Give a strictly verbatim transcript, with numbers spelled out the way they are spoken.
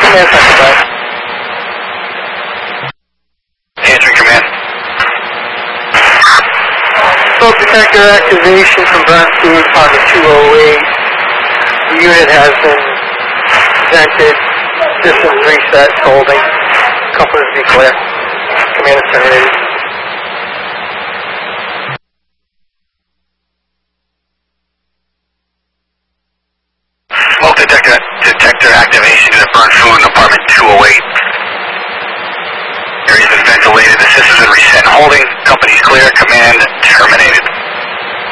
Command center, bye. Answering command. Smoke detector activation from burn food on the two oh eight. The unit has been vented. Systems reset, holding. Couplers be clear. Command is terminated. Smoke detector, detector activation in the burn food in apartment two oh eight. Area's been ventilated, the system's been reset and holding. Company's clear, command terminated.